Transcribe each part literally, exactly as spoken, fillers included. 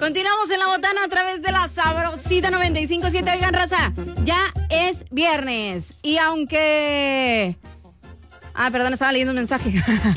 Continuamos en La Botana a través de la Sabrosita noventa y cinco punto siete. Oigan, raza, ya es viernes. Y aunque... Ah, perdón, estaba leyendo un mensaje.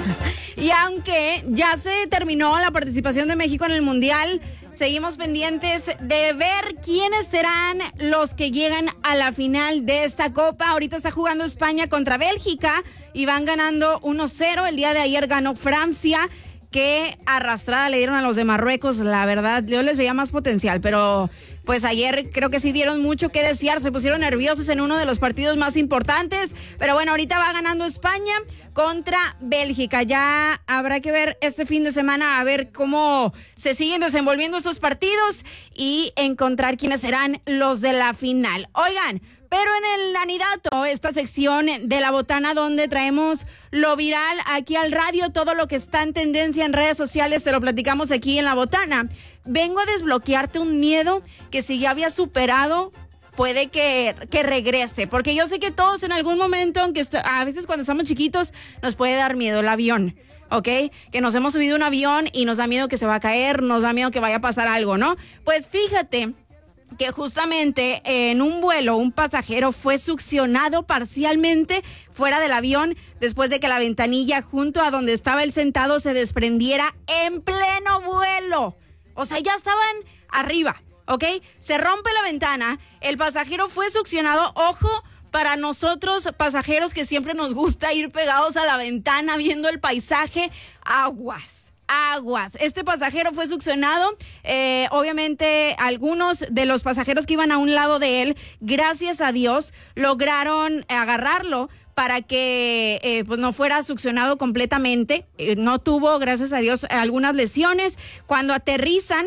Y aunque ya se terminó la participación de México en el Mundial, seguimos pendientes de ver quiénes serán los que llegan a la final de esta Copa. Ahorita está jugando España contra Bélgica y van ganando uno cero. El día de ayer ganó Francia. Qué arrastrada le dieron a los de Marruecos, la verdad, yo les veía más potencial, pero pues ayer creo que sí dieron mucho que desear, se pusieron nerviosos en uno de los partidos más importantes, pero bueno, ahorita va ganando España contra Bélgica. Ya habrá que ver este fin de semana a ver cómo se siguen desenvolviendo estos partidos y encontrar quiénes serán los de la final. Oigan, pero en el Anidato, esta sección de La Botana donde traemos lo viral aquí al radio, todo lo que está en tendencia en redes sociales, te lo platicamos aquí en La Botana. Vengo a desbloquearte un miedo que si ya había superado, puede que, que regrese. Porque yo sé que todos en algún momento, aunque est- a veces cuando estamos chiquitos, nos puede dar miedo el avión. ¿Ok? Que nos hemos subido a un avión y nos da miedo que se va a caer, nos da miedo que vaya a pasar algo, ¿no? Pues fíjate que justamente en un vuelo un pasajero fue succionado parcialmente fuera del avión después de que la ventanilla junto a donde estaba él sentado se desprendiera en pleno vuelo. O sea, ya estaban arriba, ¿ok? Se rompe la ventana, el pasajero fue succionado, ojo, para nosotros pasajeros que siempre nos gusta ir pegados a la ventana viendo el paisaje, aguas. Aguas. Este pasajero fue succionado. Eh, obviamente, algunos de los pasajeros que iban a un lado de él, gracias a Dios, lograron agarrarlo para que eh, pues no fuera succionado completamente. Eh, no tuvo, gracias a Dios, algunas lesiones. Cuando aterrizan,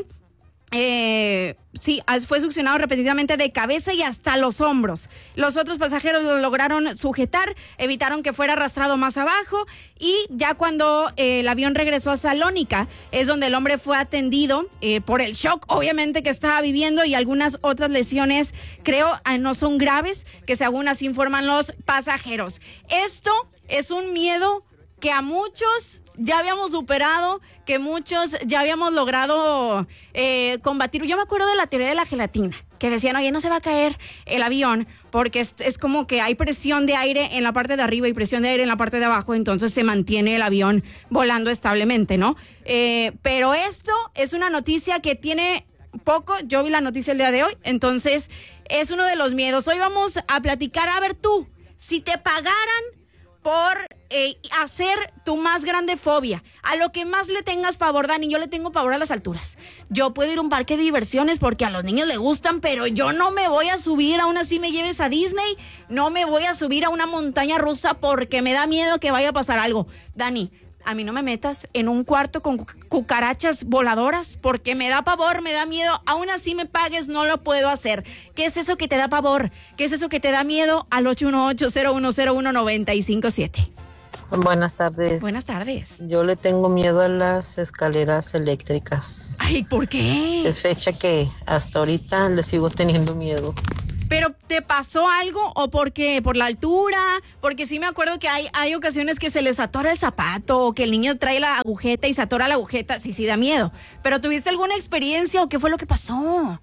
Eh, sí, fue succionado repetidamente de cabeza y hasta los hombros. Los otros pasajeros lo lograron sujetar, evitaron que fuera arrastrado más abajo y ya cuando eh, el avión regresó a Salónica es donde el hombre fue atendido eh, por el shock, obviamente, que estaba viviendo y algunas otras lesiones, creo, eh, no son graves, que según así informan los pasajeros. Esto es un miedo que a muchos ya habíamos superado, que muchos ya habíamos logrado eh, combatir. Yo me acuerdo de la teoría de la gelatina, que decían, oye, no se va a caer el avión, porque es, es como que hay presión de aire en la parte de arriba y presión de aire en la parte de abajo, entonces se mantiene el avión volando establemente, ¿no? Eh, pero esto es una noticia que tiene poco, yo vi la noticia el día de hoy, entonces es uno de los miedos. Hoy vamos a platicar, a ver tú, si te pagaran por eh, hacer tu más grande fobia, a lo que más le tengas pavor, Dani. Yo le tengo pavor a las alturas. Yo puedo ir a un parque de diversiones porque a los niños les gustan, pero yo no me voy a subir, aún así me lleves a Disney, no me voy a subir a una montaña rusa porque me da miedo que vaya a pasar algo. Dani, a mí no me metas en un cuarto con cucarachas voladoras porque me da pavor, me da miedo. Aún así me pagues, no lo puedo hacer. ¿Qué es eso que te da pavor? ¿Qué es eso que te da miedo? Al ocho uno ocho, cero uno cero uno, nueve cinco siete. Buenas tardes. Buenas tardes. Yo le tengo miedo a las escaleras eléctricas. Ay, ¿por qué? Es fecha que hasta ahorita le sigo teniendo miedo. ¿Pero te pasó algo o por qué? ¿Por la altura? Porque sí me acuerdo que hay, hay ocasiones que se les atora el zapato o que el niño trae la agujeta y se atora la agujeta. Sí, sí, da miedo. ¿Pero tuviste alguna experiencia o qué fue lo que pasó?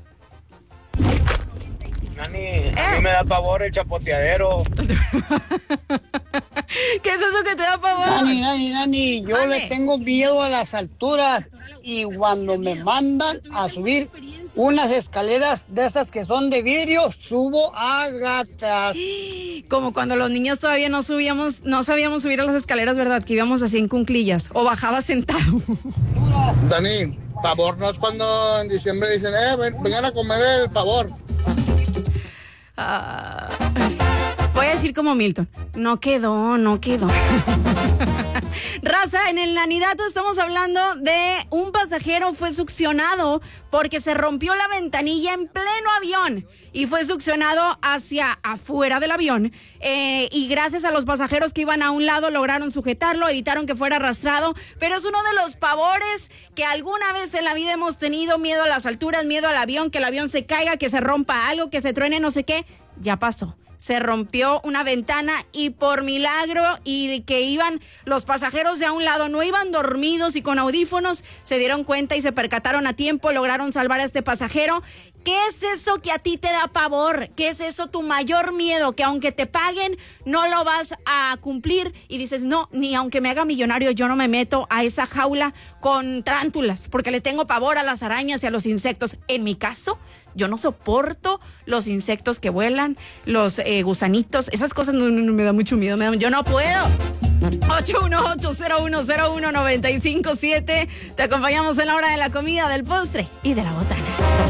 Nani, ¿Eh? a mí me da pavor el chapoteadero. ¿Qué es eso que te da pavor? Nani, Nani, Nani, yo Mande. le tengo miedo a las alturas y cuando me mandan a subir unas escaleras de esas que son de vidrio, subo a gatas. Como cuando los niños todavía no subíamos, no sabíamos subir a las escaleras, ¿verdad? Que íbamos así en cunclillas o bajaba sentado. Dani, pavor no es cuando en diciembre dicen, eh, ven, vengan a comer el pavor. Ah, voy a decir como Milton, no quedó, no quedó. Raza, en el Anidato estamos hablando de un pasajero fue succionado porque se rompió la ventanilla en pleno avión y fue succionado hacia afuera del avión. Eh, y gracias a los pasajeros que iban a un lado lograron sujetarlo, evitaron que fuera arrastrado. Pero es uno de los pavores que alguna vez en la vida hemos tenido: miedo a las alturas, miedo al avión, que el avión se caiga, que se rompa algo, que se truene, no sé qué. Ya pasó. se rompió una ventana y por milagro y que iban los pasajeros de a un lado, no iban dormidos y con audífonos, se dieron cuenta y se percataron a tiempo, lograron salvar a este pasajero. ¿Qué es eso que a ti te da pavor? ¿Qué es eso tu mayor miedo? Que aunque te paguen, no lo vas a cumplir y dices, no, ni aunque me haga millonario, yo no me meto a esa jaula con trántulas, porque le tengo pavor a las arañas y a los insectos. En mi caso, yo no soporto los insectos que vuelan, los eh, gusanitos, esas cosas no, no, no, me da mucho miedo, me da, yo no puedo. ocho uno ocho, cero uno cero uno, nueve cinco siete. Te acompañamos en la hora de la comida, del postre y de la botana.